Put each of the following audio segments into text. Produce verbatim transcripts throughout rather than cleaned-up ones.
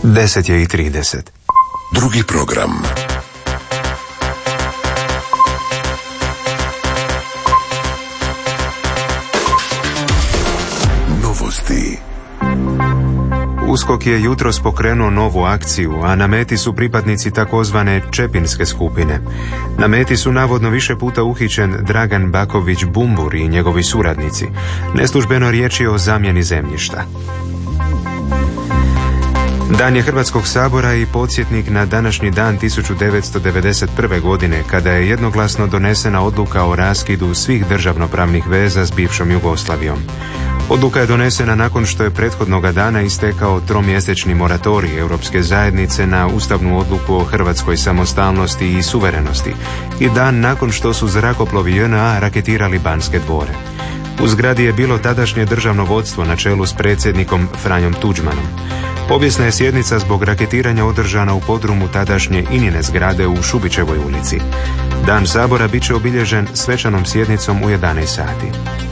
deset je i trideset. Drugi program. Novosti. USKOK je jutros pokrenuo novu akciju, a na meti su pripadnici takozvane Čepinske skupine. Na meti su navodno više puta uhićen Dragan Baković Bumbur i njegovi suradnici. Neslužbeno riječ je o zamjeni zemljišta. Dan je Hrvatskog sabora i podsjetnik na današnji dan tisuću devetsto devedeset prve. godine, kada je jednoglasno donesena odluka o raskidu svih državnopravnih veza s bivšom Jugoslavijom. Odluka je donesena nakon što je prethodnoga dana istekao tromjesečni moratorij Europske zajednice na ustavnu odluku o hrvatskoj samostalnosti i suverenosti i dan nakon što su zrakoplovi J N A raketirali Banske dvore. U zgradi je bilo tadašnje državno vodstvo na čelu s predsjednikom Franjom Tuđmanom. Povijesna je sjednica zbog raketiranja održana u podrumu tadašnje Inine zgrade u Šubićevoj ulici. Dan Sabora bit će obilježen svečanom sjednicom u jedanaest sati.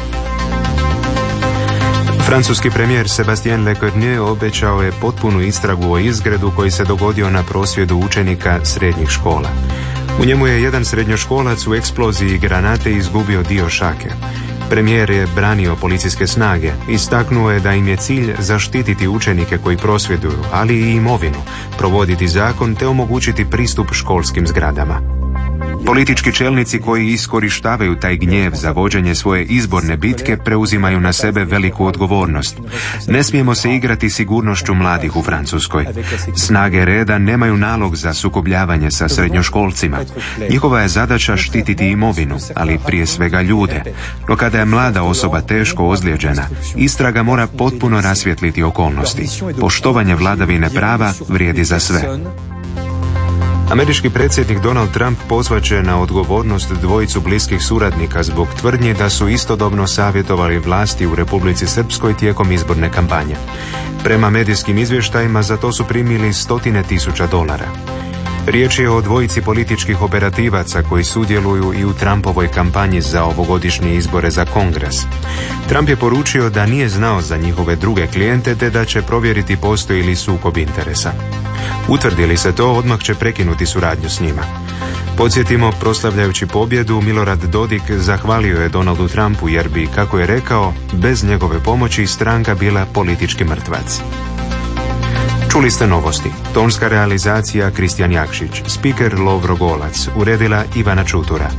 Francuski premijer Sébastien Lecornu obećao je potpunu istragu o izgredu koji se dogodio na prosvjedu učenika srednjih škola. U njemu je jedan srednjoškolac u eksploziji granate izgubio dio šake. Premijer je branio policijske snage, istaknuo je da im je cilj zaštititi učenike koji prosvjeduju, ali i imovinu, provoditi zakon te omogućiti pristup školskim zgradama. Politički čelnici koji iskorištavaju taj gnjev za vođenje svoje izborne bitke preuzimaju na sebe veliku odgovornost. Ne smijemo se igrati sigurnošću mladih u Francuskoj. Snage reda nemaju nalog za sukobljavanje sa srednjoškolcima. Njihova je zadaća štititi imovinu, ali prije svega ljude. No kada je mlada osoba teško ozlijeđena, istraga mora potpuno rasvijetliti okolnosti. Poštovanje vladavine prava vrijedi za sve. Američki predsjednik Donald Trump pozvaće na odgovornost dvojicu bliskih suradnika zbog tvrdnji da su istodobno savjetovali vlasti u Republici Srpskoj tijekom izborne kampanje. Prema medijskim izvještajima za to su primili stotine tisuća dolara. Riječ je o dvojici političkih operativaca koji sudjeluju i u Trumpovoj kampanji za ovogodišnje izbore za Kongres. Trump je poručio da nije znao za njihove druge klijente te da će provjeriti postoji li sukob interesa. Utvrdi li se to, odmah će prekinuti suradnju s njima. Podsjetimo, proslavljajući pobjedu, Milorad Dodik zahvalio je Donaldu Trumpu jer bi, kako je rekao, bez njegove pomoći stranka bila politički mrtvac. Čuli ste novosti. Tonska realizacija Kristijan Jakšić, spiker Lovro Golac, uredila Ivana Čutura.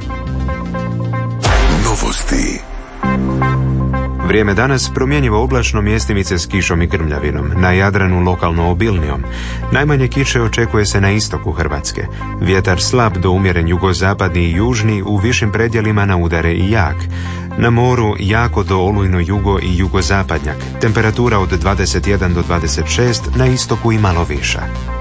Novosti. Vrijeme danas promjenjivo oblačno, mjestimice s kišom i grmljavinom, na Jadranu lokalno obilnijom. Najmanje kiše očekuje se na istoku Hrvatske. Vjetar slab do umjeren jugozapadni i južni, u višim predjelima na udare i jak. Na moru jako do olujno jugo i jugozapadnjak. Temperatura od dvadeset jedan do dvadeset šest, na istoku i malo viša.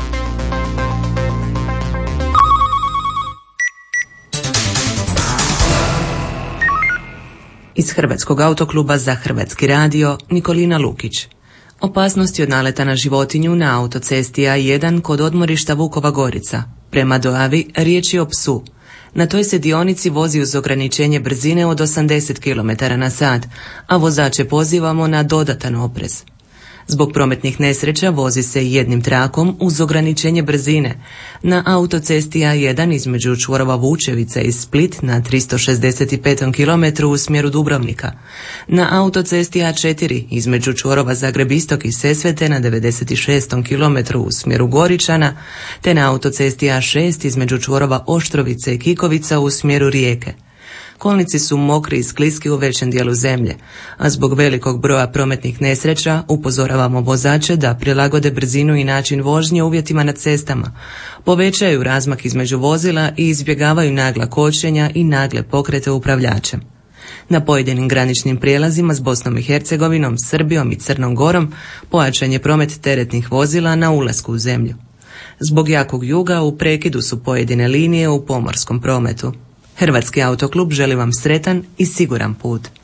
Iz Hrvatskog autokluba za Hrvatski radio, Nikolina Lukić. Opasnosti od naleta na životinju na autocesti A jedan kod odmorišta Vukova Gorica. Prema dojavi riječ je o psu. Na toj se dionici vozi uz ograničenje brzine od osamdeset kilometara na sat, a vozače pozivamo na dodatan oprez. Zbog prometnih nesreća vozi se jednim trakom uz ograničenje brzine. Na autocesti A jedan između čvorova Vučevica i Split na tristo šezdeset pet kilometru u smjeru Dubrovnika. Na autocesti A četiri između čvorova Zagreb Istok i Sesvete na devedeset šest kilometru u smjeru Goričana, te na autocesti A šest između čvorova Oštrovice i Kikovica u smjeru Rijeke. Kolnici su mokri i skliski u većem dijelu zemlje, a zbog velikog broja prometnih nesreća upozoravamo vozače da prilagode brzinu i način vožnje uvjetima na cestama, povećaju razmak između vozila i izbjegavaju nagla kočenja i nagle pokrete upravljačem. Na pojedinim graničnim prijelazima s Bosnom i Hercegovinom, Srbijom i Crnom Gorom pojačan je promet teretnih vozila na ulasku u zemlju. Zbog jakog juga u prekidu su pojedine linije u pomorskom prometu. Hrvatski autoklub želi vam sretan i siguran put.